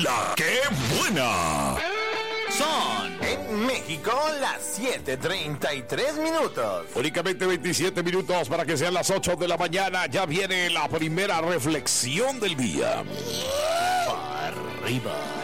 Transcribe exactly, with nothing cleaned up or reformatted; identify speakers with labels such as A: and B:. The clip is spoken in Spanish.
A: La que buena.
B: Son
C: en México las siete treinta y tres minutos.
A: Únicamente veintisiete minutos para que sean las ocho de la mañana. Ya viene la primera reflexión del día.
B: arriba.